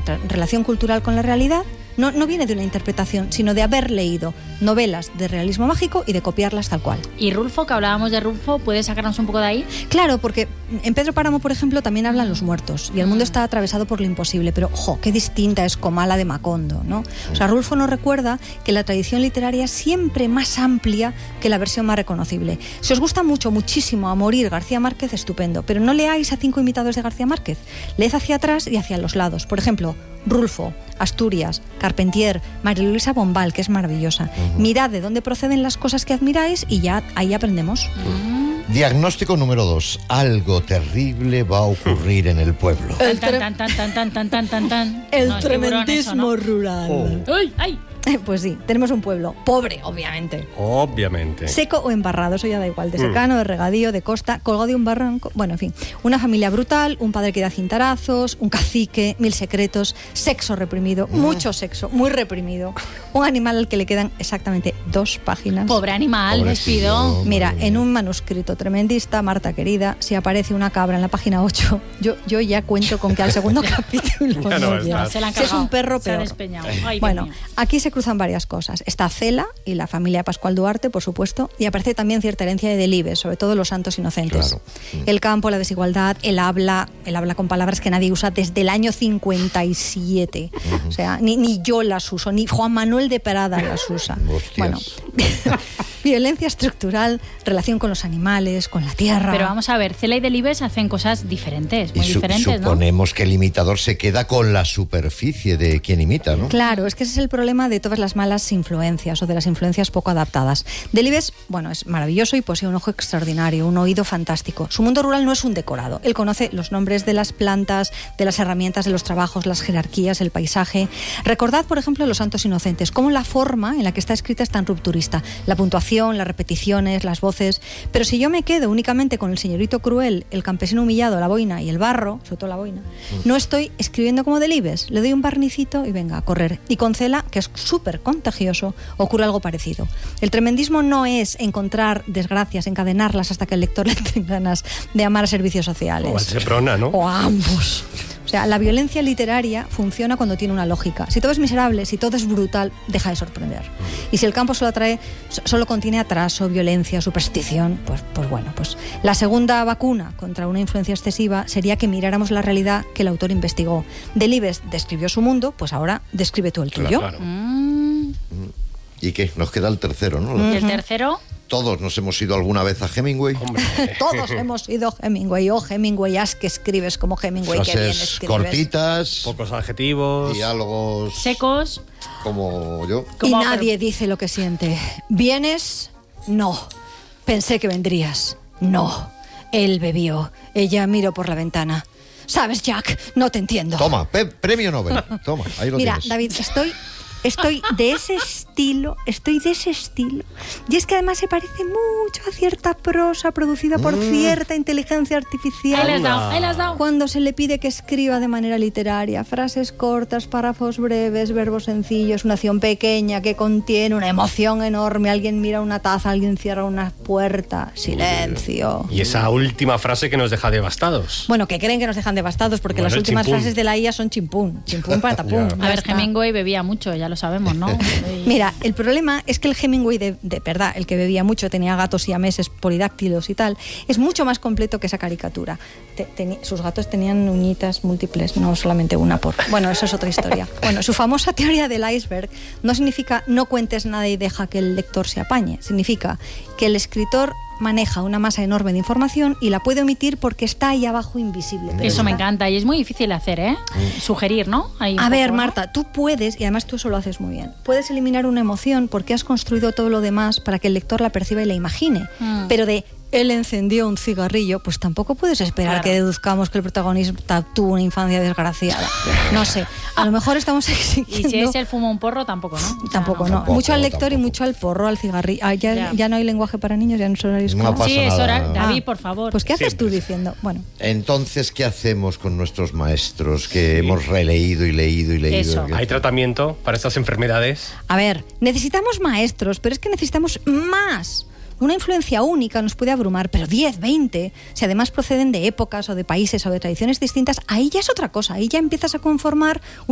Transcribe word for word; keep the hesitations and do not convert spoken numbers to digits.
tra- relación cultural con la realidad, no, no viene de una interpretación, sino de haber leído novelas de realismo mágico y de copiarlas tal cual. ¿Y Rulfo, que hablábamos de Rulfo, puedes sacarnos un poco de ahí? Claro, porque en Pedro Páramo, por ejemplo, también hablan los muertos y el mundo está atravesado por lo imposible, pero ¡jo!, qué distinta es Comala de Macondo, ¿no? O sea, Rulfo nos recuerda que la tradición literaria es siempre más amplia que la versión más reconocible. Si os gusta mucho, muchísimo a morir García Márquez, estupendo, pero no leáis a cinco imitadores de García Márquez, leed hacia atrás y hacia los lados. Por ejemplo, Rulfo, Asturias, Carpentier, María Luisa Bombal, que es maravillosa. Uh-huh. Mirad de dónde proceden las cosas que admiráis y ya ahí aprendemos. Uh-huh. Diagnóstico número dos. Algo terrible va a ocurrir en el pueblo. El tan, tan, tan, tan, tan, tan, tan, tan, tan. El no, tremendismo ¿no? rural. Oh. ¡Ay, ay! Pues sí, tenemos un pueblo pobre, obviamente. Obviamente. Seco o embarrado, eso ya da igual. De secano, de regadío, de costa, colgado de un barranco. Bueno, en fin. Una familia brutal, un padre que da cintarazos, un cacique, mil secretos, sexo reprimido, mm. mucho sexo, muy reprimido. Un animal al que le quedan exactamente dos páginas. Pobre animal, les pido. Mira, en un manuscrito tremendista, Marta querida, si aparece una cabra en la página ocho, yo, yo ya cuento con que al segundo capítulo ya no, no ya. Se la han Si es un perro, se peor. Ay, bueno, aquí se cruzan varias cosas. Está Cela y la familia de Pascual Duarte, por supuesto, y aparece también cierta herencia de Delibes, sobre todo los santos inocentes. Claro. El campo, la desigualdad, el habla, el habla con palabras que nadie usa desde el año cincuenta y siete. Uh-huh. O sea, ni, ni yo las uso, ni Juan Manuel de Perada las usa. Hostias. Bueno, violencia estructural, relación con los animales, con la tierra. Pero vamos a ver, Cela y Delibes hacen cosas diferentes, muy y su- diferentes, ¿no? Suponemos que el imitador se queda con la superficie de quien imita, ¿no? Claro, es que ese es el problema de todas las malas influencias o de las influencias poco adaptadas. Delibes, bueno, es maravilloso y posee un ojo extraordinario, un oído fantástico. Su mundo rural no es un decorado. Él conoce los nombres de las plantas, de las herramientas, de los trabajos, las jerarquías, el paisaje. Recordad, por ejemplo, Los Santos Inocentes, cómo la forma en la que está escrita es tan rupturista. La puntuación, las repeticiones, las voces. Pero si yo me quedo únicamente con el señorito cruel, el campesino humillado, la boina y el barro, sobre todo la boina, no estoy escribiendo como Delibes. Le doy un barnicito y venga a correr. Y con Cela, que es súper contagioso, ocurre algo parecido. El tremendismo no es encontrar desgracias, encadenarlas hasta que el lector le tenga ganas de amar a servicios sociales. O al Seprona, ¿no? O a ambos. O sea, la violencia literaria funciona cuando tiene una lógica. Si todo es miserable, si todo es brutal, deja de sorprender. Y si el campo solo atrae, solo contiene atraso, violencia, superstición, pues, pues bueno, pues la segunda vacuna contra una influencia excesiva sería que miráramos la realidad que el autor investigó. Delibes describió su mundo, pues ahora describe tú el tuyo. Claro, claro. Mm. ¿Y qué? Nos queda el tercero, ¿no? ¿Y el tercero? Todos nos hemos ido alguna vez a Hemingway. Hombre. Todos hemos ido a Hemingway. Oh, Hemingway, haz que escribes como Hemingway, que bien Frases escribes. cortitas, Pocos adjetivos. diálogos Secos. como yo. Y Como- nadie dice lo que siente. ¿Vienes? No. Pensé que vendrías. No. Él bebió. Ella miró por la ventana. ¿Sabes, Jack? No te entiendo. Toma, pe- premio Nobel. Toma, ahí lo Mira, tienes. David, estoy... Estoy de ese estilo, estoy de ese estilo. Y es que además se parece mucho a cierta prosa producida por Mm. cierta inteligencia Ahí artificial. le has dado, ahí le has dado. Cuando se le pide que escriba de manera literaria, frases cortas, párrafos breves, verbos sencillos, una acción pequeña que contiene una emoción enorme, alguien mira una taza, alguien cierra una puerta, silencio. Y esa última frase que nos deja devastados. Bueno, que creen que nos dejan devastados porque Bueno, las el últimas chimpún. frases de la I A son chimpún, chimpún patapum. Ya. ya A ver, está. Hemingway bebía mucho, ya lo sabemos, ¿no? Y- Mira, el problema es que el Hemingway de, de verdad, el que bebía mucho, tenía gatos siameses polidáctilos y tal, es mucho más completo que esa caricatura. Te- teni- sus gatos tenían uñitas múltiples, no solamente una por... Bueno, eso es otra historia. Bueno, su famosa teoría del iceberg no significa no cuentes nada y deja que el lector se apañe. Significa que el escritor maneja una masa enorme de información y la puede omitir porque está ahí abajo invisible. Pero Eso me está- encanta y es muy difícil hacer, ¿eh? Sugerir, ¿no? Ahí un A ver, poco, ¿no? Marta, tú puedes, y además tú eso lo haces muy bien, puedes eliminar una emoción porque has construido todo lo demás para que el lector la perciba y la imagine. Mm. Pero de él encendió un cigarrillo, pues tampoco puedes esperar Claro. que deduzcamos que el protagonista tuvo una infancia desgraciada. No sé, a lo mejor estamos Y exigiendo... si es el fumo un porro, tampoco, ¿no? O sea, Tampoco, no. Tampoco, Mucho al lector y tampoco. mucho al porro, al cigarrillo. Ah, ya, Ya. ya no hay lenguaje para niños, ya no es horario No escolar. pasa Sí, es nada. hora. David, Ah, por favor. Pues ¿qué haces tú Siempre. diciendo? Bueno, Entonces, ¿qué hacemos con nuestros maestros que hemos releído y leído y leído? Eso. Que- ¿Hay tratamiento para estas enfermedades? a ver, necesitamos maestros, pero es que necesitamos más. Una influencia única nos puede abrumar, pero diez, veinte, si además proceden de épocas o de países o de tradiciones distintas, ahí ya es otra cosa, ahí ya empiezas a conformar